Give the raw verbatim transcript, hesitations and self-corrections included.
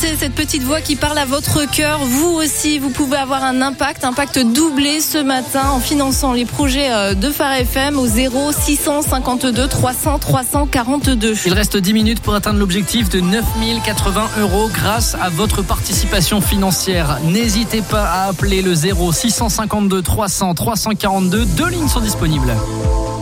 écoutez cette petite voix qui parle à votre cœur, vous aussi, vous pouvez avoir un impact, impact doublé ce matin en finançant les projets de Phare F M au zéro six cent cinquante-deux trois cents trois cent quarante-deux. Il reste dix minutes pour atteindre l'objectif de neuf mille quatre-vingts euros grâce à votre participation financière. N'hésitez pas à appeler le zéro six cent cinquante-deux trois cents trois cent quarante-deux. Deux lignes sont disponibles.